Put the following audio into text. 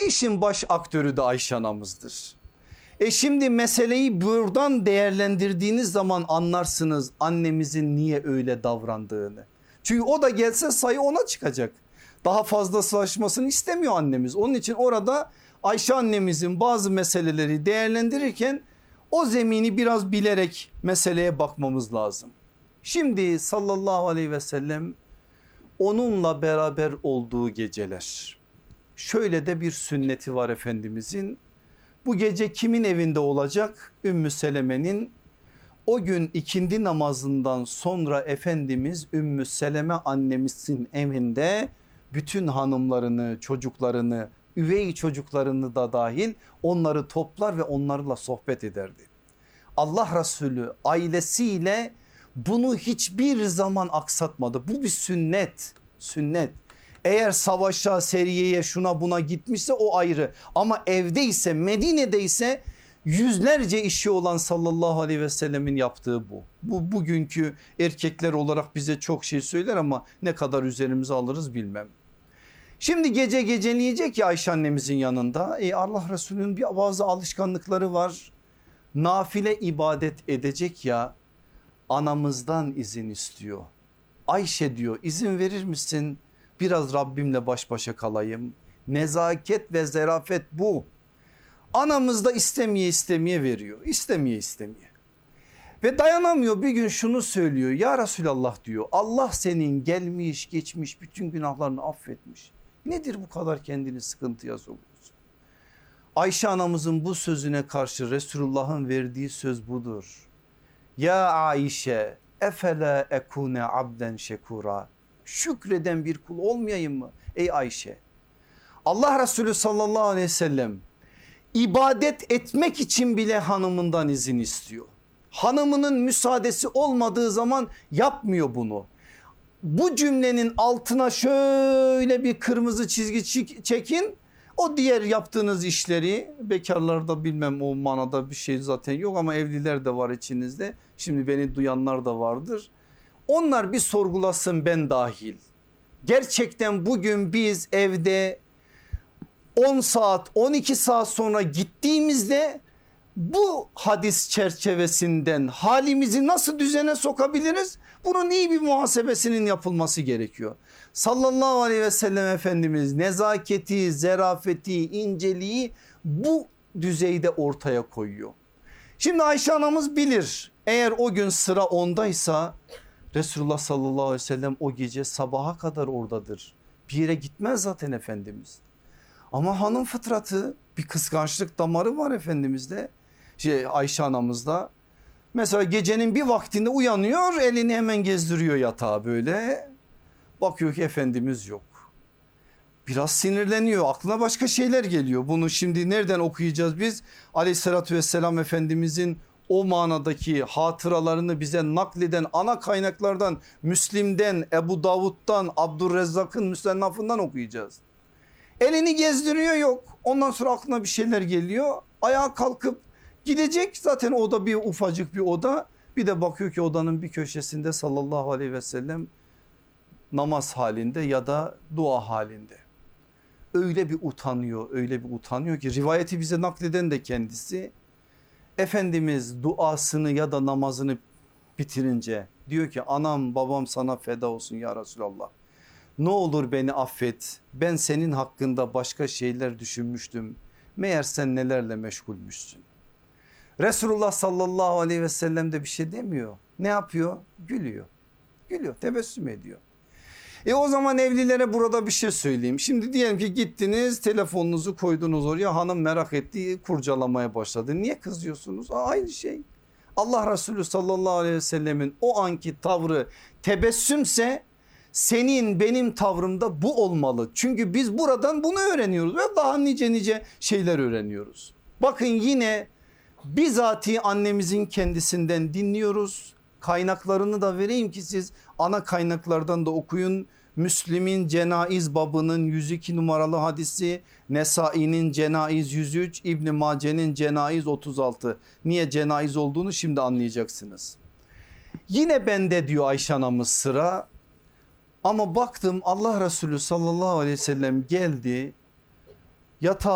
işin baş aktörü de Ayşe anamızdır. Şimdi meseleyi buradan değerlendirdiğiniz zaman anlarsınız annemizin niye öyle davrandığını. Çünkü o da gelse sayı ona çıkacak. Daha fazlasılaşmasını istemiyor annemiz. Onun için orada Ayşe annemizin bazı meseleleri değerlendirirken o zemini biraz bilerek meseleye bakmamız lazım. Şimdi sallallahu aleyhi ve sellem onunla beraber olduğu geceler. Şöyle de bir sünneti var Efendimizin. Bu gece kimin evinde olacak? Ümmü Seleme'nin. O gün ikindi namazından sonra Efendimiz Ümmü Seleme annemizin evinde bütün hanımlarını, çocuklarını, üvey çocuklarını da dahil onları toplar ve onlarla sohbet ederdi. Allah Resulü ailesiyle bunu hiçbir zaman aksatmadı. Bu bir sünnet, sünnet. Eğer savaşa, seriyeye, şuna buna gitmişse o ayrı. Ama evdeyse, Medine'deyse yüzlerce işi olan sallallahu aleyhi ve sellemin yaptığı bu. Bu bugünkü erkekler olarak bize çok şey söyler ama ne kadar üzerimize alırız bilmem. Şimdi gece geceleyecek ya Ayşe annemizin yanında. Allah Resulü'nün bazı alışkanlıkları var. Nafile ibadet edecek ya, anamızdan izin istiyor. Ayşe diyor, izin verir misin? Biraz Rabbimle baş başa kalayım. Nezaket ve zarafet bu. Anamız da istemeye veriyor. İstemeye. Ve dayanamıyor, bir gün şunu söylüyor. Ya Resulallah diyor, Allah senin gelmiş geçmiş bütün günahlarını affetmiş. Nedir bu kadar kendini sıkıntıya sokuyorsun? Ayşe anamızın bu sözüne karşı Resulullah'ın verdiği söz budur. Ya Ayşe, efela ekune abden şekura. Şükreden bir kul olmayayım mı ey Ayşe? Allah Resulü sallallahu aleyhi ve sellem ibadet etmek için bile hanımından izin istiyor. Hanımının müsaadesi olmadığı zaman yapmıyor bunu. Bu cümlenin altına şöyle bir kırmızı çizgi çekin. O diğer yaptığınız işleri, bekarlarda bilmem o manada bir şey zaten yok ama evliler de var içinizde. Şimdi beni duyanlar da vardır. Onlar bir sorgulasın, ben dahil. Gerçekten bugün biz evde 10 saat 12 saat sonra gittiğimizde bu hadis çerçevesinden halimizi nasıl düzene sokabiliriz? Bunun iyi bir muhasebesinin yapılması gerekiyor. Sallallahu aleyhi ve sellem Efendimiz nezaketi, zarafeti, inceliği bu düzeyde ortaya koyuyor. Şimdi Ayşe anamız bilir, eğer o gün sıra ondaysa Resulullah sallallahu aleyhi ve sellem o gece sabaha kadar oradadır. Bir yere gitmez zaten Efendimiz. Ama hanım fıtratı, bir kıskançlık damarı var Efendimiz'de. Ayşe anamızda. Mesela gecenin bir vaktinde uyanıyor, elini hemen gezdiriyor yatağa böyle. Bakıyor ki Efendimiz yok. Biraz sinirleniyor, aklına başka şeyler geliyor. Bunu şimdi nereden okuyacağız biz? Aleyhissalatü vesselam Efendimizin o manadaki hatıralarını bize nakleden ana kaynaklardan, Müslim'den, Ebu Davud'dan, Abdurrezzak'ın müstennafından okuyacağız. Elini gezdiriyor, yok. Ondan sonra aklına bir şeyler geliyor. Ayağa kalkıp gidecek, zaten oda bir ufacık bir oda. Bir de bakıyor ki odanın bir köşesinde sallallahu aleyhi ve sellem namaz halinde ya da dua halinde. Öyle bir utanıyor ki rivayeti bize nakleden de kendisi. Efendimiz duasını ya da namazını bitirince diyor ki anam babam sana feda olsun ya Resulallah. Ne olur beni affet, ben senin hakkında başka şeyler düşünmüştüm. Meğer sen nelerle meşgulmüşsün. Resulullah sallallahu aleyhi ve sellem de bir şey demiyor. Ne yapıyor? Gülüyor, tebessüm ediyor. O zaman evlilere burada bir şey söyleyeyim. Şimdi diyelim ki gittiniz, telefonunuzu koydunuz oraya, hanım merak etti, kurcalamaya başladı. Niye kızıyorsunuz? Aynı şey. Allah Resulü sallallahu aleyhi ve sellemin o anki tavrı tebessümse senin benim tavrımda bu olmalı. Çünkü biz buradan bunu öğreniyoruz ve daha nice şeyler öğreniyoruz. Bakın yine bizatihi annemizin kendisinden dinliyoruz. Kaynaklarını da vereyim ki siz ana kaynaklardan da okuyun. Müslim'in Cenaiz babının 102 numaralı hadisi, Nesai'nin Cenaiz 103, İbn Mace'nin Cenaiz 36. Niye cenaiz olduğunu şimdi anlayacaksınız. Yine bende diyor Ayşe anamız sıra, ama baktım Allah Resulü sallallahu aleyhi ve sellem geldi, yatağa